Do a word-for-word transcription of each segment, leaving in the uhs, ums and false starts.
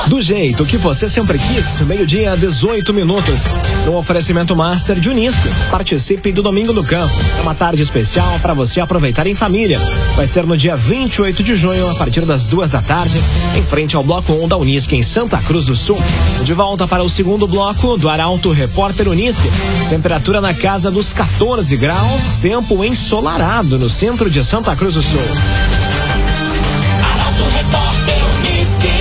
Do jeito que você sempre quis, meio-dia, dezoito minutos. No oferecimento Master de Unisque. Participe do Domingo do Campus. É uma tarde especial para você aproveitar em família. Vai ser no dia vinte e oito de junho, a partir das duas da tarde, em frente ao Bloco um da Unisque, em Santa Cruz do Sul. De volta para o segundo bloco do Arauto Repórter Unisque. Temperatura na casa dos quatorze graus, tempo ensolarado no centro de Santa Cruz do Sul. Arauto Repórter Unisque.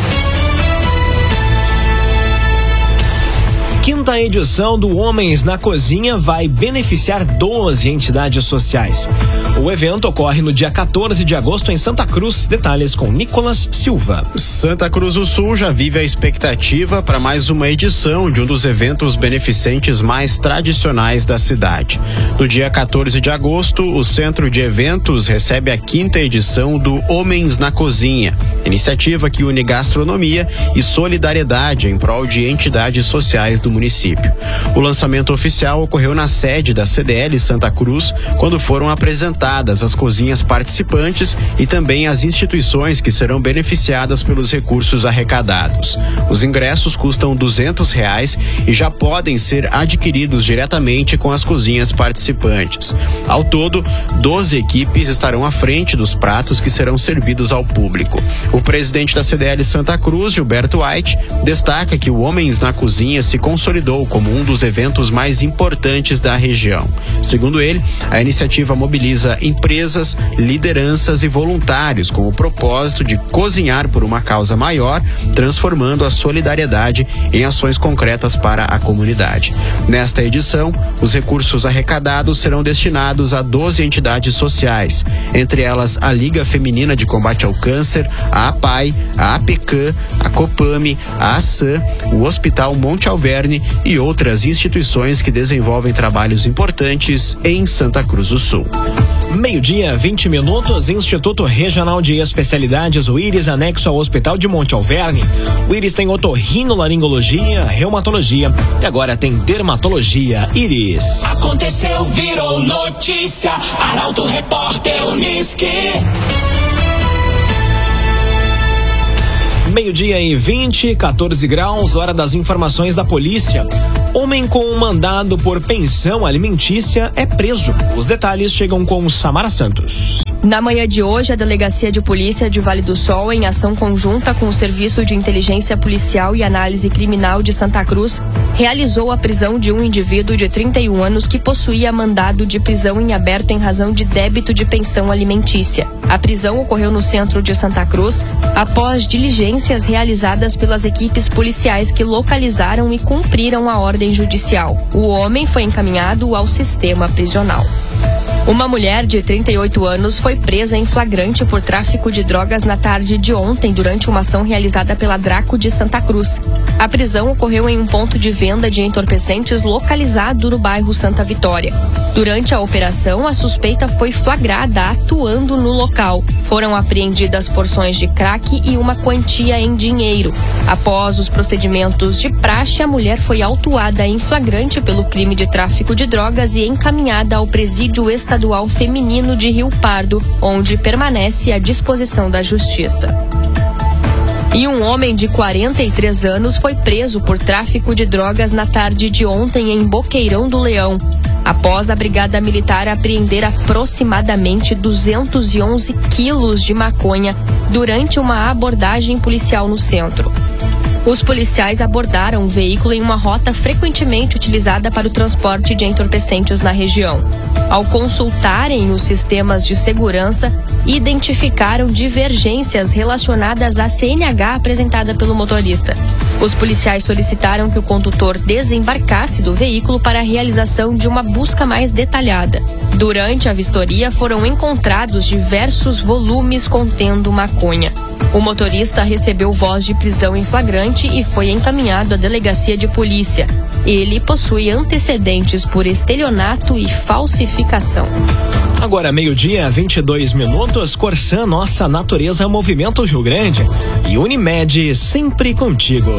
Quinta edição do Homens na Cozinha vai beneficiar doze entidades sociais. O evento ocorre no dia quatorze de agosto em Santa Cruz. Detalhes com Nicolas Silva. Santa Cruz do Sul já vive a expectativa para mais uma edição de um dos eventos beneficentes mais tradicionais da cidade. No dia quatorze de agosto, o Centro de Eventos recebe a quinta edição do Homens na Cozinha, iniciativa que une gastronomia e solidariedade em prol de entidades sociais do município. O lançamento oficial ocorreu na sede da C D L Santa Cruz, quando foram apresentadas as cozinhas participantes e também as instituições que serão beneficiadas pelos recursos arrecadados. Os ingressos custam duzentos reais e já podem ser adquiridos diretamente com as cozinhas participantes. Ao todo, doze equipes estarão à frente dos pratos que serão servidos ao público. O presidente da C D L Santa Cruz, Gilberto White, destaca que o Homens na Cozinha se consolidou como um dos eventos mais importantes da região. Segundo ele, a iniciativa mobiliza empresas, lideranças e voluntários com o propósito de cozinhar por uma causa maior, transformando a solidariedade em ações concretas para a comunidade. Nesta edição, os recursos arrecadados serão destinados a doze entidades sociais, entre elas a Liga Feminina de Combate ao Câncer, a APAI, a APECAM, a COPAMI, a ASAM, o Hospital Monte Alverne e outras instituições que desenvolvem trabalhos importantes em Santa Cruz do Sul. Meio-dia, vinte minutos, Instituto Regional de Especialidades, o Íris, anexo ao Hospital de Monte Alverne. O Íris tem otorrinolaringologia, reumatologia e agora tem dermatologia. Íris. Aconteceu, virou notícia. Arauto Repórter Unisque. Meio-dia e vinte, quatorze graus, hora das informações da polícia. Homem com um mandado por pensão alimentícia é preso. Os detalhes chegam com Samara Santos. Na manhã de hoje, a Delegacia de Polícia de Vale do Sol, em ação conjunta com o Serviço de Inteligência Policial e Análise Criminal de Santa Cruz, realizou a prisão de um indivíduo de trinta e um anos que possuía mandado de prisão em aberto em razão de débito de pensão alimentícia. A prisão ocorreu no centro de Santa Cruz, após diligências realizadas pelas equipes policiais que localizaram e cumpriram a ordem judicial. O homem foi encaminhado ao sistema prisional. Uma mulher de trinta e oito anos foi presa em flagrante por tráfico de drogas na tarde de ontem durante uma ação realizada pela Draco de Santa Cruz. A prisão ocorreu em um ponto de venda de entorpecentes localizado no bairro Santa Vitória. Durante a operação, a suspeita foi flagrada atuando no local. Foram apreendidas porções de crack e uma quantia em dinheiro. Após os procedimentos de praxe, a mulher foi autuada em flagrante pelo crime de tráfico de drogas e encaminhada ao Presídio Estadual Feminino de Rio Pardo, onde permanece à disposição da Justiça. E um homem de quarenta e três anos foi preso por tráfico de drogas na tarde de ontem em Boqueirão do Leão, após a Brigada Militar apreender aproximadamente duzentos e onze quilos de maconha durante uma abordagem policial no centro. Os policiais abordaram o veículo em uma rota frequentemente utilizada para o transporte de entorpecentes na região. Ao consultarem os sistemas de segurança, identificaram divergências relacionadas à C N H apresentada pelo motorista. Os policiais solicitaram que o condutor desembarcasse do veículo para a realização de uma busca mais detalhada. Durante a vistoria, foram encontrados diversos volumes contendo maconha. O motorista recebeu voz de prisão em flagrante e foi encaminhado à delegacia de polícia. Ele possui antecedentes por estelionato e falsificação. Agora, meio-dia, vinte e dois minutos, Corsã, nossa natureza, Movimento Rio Grande. E Unimed, sempre contigo.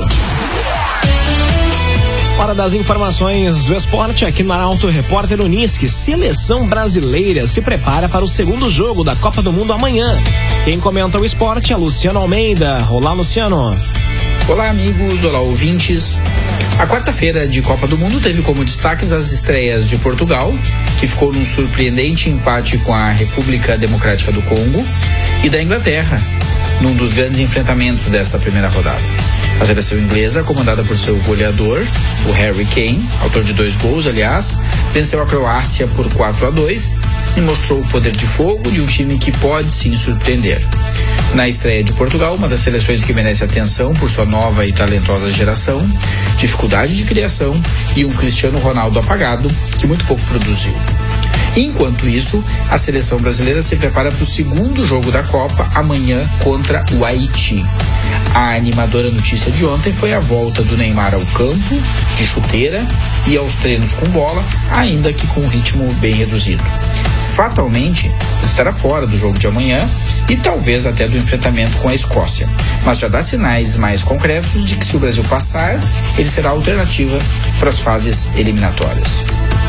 Hora das informações do esporte aqui na Arauto Repórter Unisque. Seleção brasileira se prepara para o segundo jogo da Copa do Mundo amanhã. Quem comenta o esporte é Luciano Almeida. Olá, Luciano. Olá, amigos, olá, ouvintes. A quarta-feira de Copa do Mundo teve como destaques as estreias de Portugal, que ficou num surpreendente empate com a República Democrática do Congo, e da Inglaterra, num dos grandes enfrentamentos dessa primeira rodada. A seleção inglesa, comandada por seu goleador, o Harry Kane, autor de dois gols, aliás, venceu a Croácia por quatro a dois e mostrou o poder de fogo de um time que pode sim surpreender. Na estreia de Portugal, uma das seleções que merece atenção por sua nova e talentosa geração, dificuldade de criação e um Cristiano Ronaldo apagado que muito pouco produziu. Enquanto isso, a seleção brasileira se prepara para o segundo jogo da Copa amanhã contra o Haiti. A animadora notícia de ontem foi a volta do Neymar ao campo, de chuteira e aos treinos com bola, ainda que com um ritmo bem reduzido. Fatalmente, estará fora do jogo de amanhã e talvez até do enfrentamento com a Escócia, mas já dá sinais mais concretos de que se o Brasil passar, ele será a alternativa para as fases eliminatórias.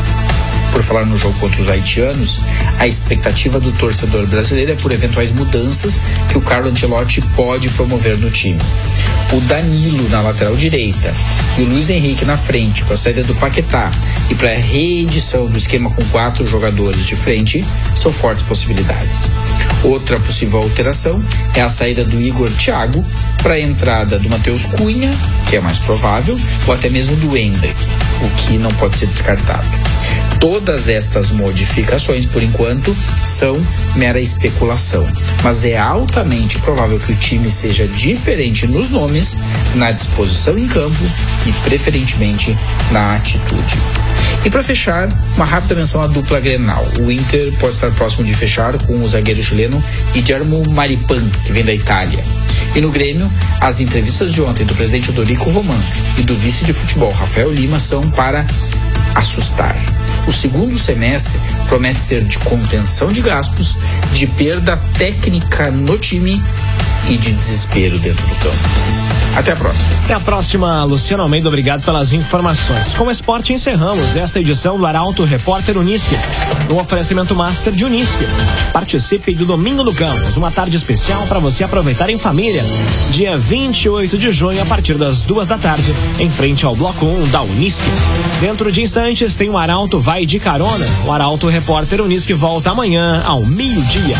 Por falar no jogo contra os haitianos, a expectativa do torcedor brasileiro é por eventuais mudanças que o Carlo Ancelotti pode promover no time. O Danilo na lateral direita e o Luiz Henrique na frente para a saída do Paquetá e para a reedição do esquema com quatro jogadores de frente são fortes possibilidades. Outra possível alteração é a saída do Igor Thiago para a entrada do Matheus Cunha, que é mais provável, ou até mesmo do Endrick, o que não pode ser descartado. Todas estas modificações, por enquanto, são mera especulação, mas é altamente provável que o time seja diferente nos nomes, na disposição em campo e, preferentemente, na atitude. E para fechar, uma rápida menção à dupla Grenal. O Inter pode estar próximo de fechar com o zagueiro chileno Guillermo Maripan, que vem da Itália. E no Grêmio, as entrevistas de ontem do presidente Odorico Roman e do vice de futebol Rafael Lima são para assustar. O segundo semestre promete ser de contenção de gastos, de perda técnica no time e de desespero dentro do campo. Até a próxima. Até a próxima, Luciano Almeida. Obrigado pelas informações. Com o esporte encerramos esta edição do Arauto Repórter Unisque, um oferecimento master de Unisque. Participe do Domingo no Campus, uma tarde especial para você aproveitar em família. Dia vinte e oito de junho, a partir das duas da tarde, em frente ao Bloco um da Unisque. Dentro de instantes tem o Arauto Vai de Carona. O Arauto Repórter Unisque volta amanhã ao meio-dia.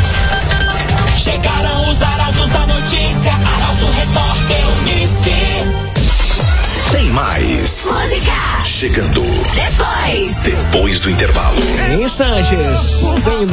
Chegaram os arautos da notícia, Arauto Repórter Unisque. Tem mais. Música. Chegando. Depois. Depois do intervalo. Em instantes, tem